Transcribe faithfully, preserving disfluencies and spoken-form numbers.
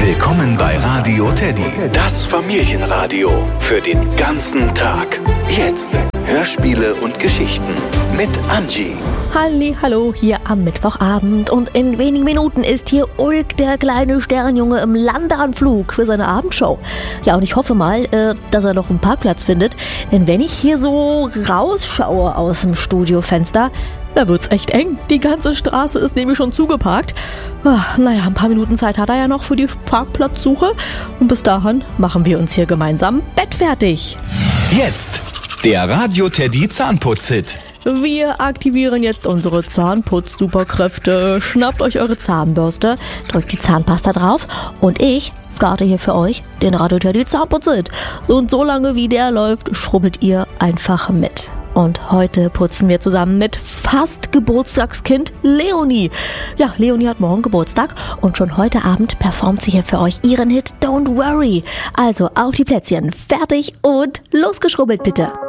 Willkommen bei Radio Teddy, das Familienradio für den ganzen Tag. Jetzt Hörspiele und Geschichten mit Angie. Halli, hallo, hier am Mittwochabend und in wenigen Minuten ist hier Ulk, der kleine Sternjunge, im Landeanflug für seine Abendshow. Ja, und ich hoffe mal, äh, dass er noch einen Parkplatz findet, denn wenn ich hier so rausschaue aus dem Studiofenster, da wird's echt eng. Die ganze Straße ist nämlich schon zugeparkt. Ach, naja, ein paar Minuten Zeit hat er ja noch für die Parkplatzsuche und bis dahin machen wir uns hier gemeinsam bettfertig. Jetzt der Radio Teddy Zahnputz-Hit. Wir aktivieren jetzt unsere Zahnputz-Superkräfte. Schnappt euch eure Zahnbürste, drückt die Zahnpasta drauf und ich starte hier für euch den Radio Teddy Zahnputz-Hit. So und so lange wie der läuft, schrubbelt ihr einfach mit. Und heute putzen wir zusammen mit fast Geburtstagskind Leonie. Ja, Leonie hat morgen Geburtstag und schon heute Abend performt sie hier für euch ihren Hit Don't Worry. Also auf die Plätzchen, fertig und losgeschrubbelt bitte.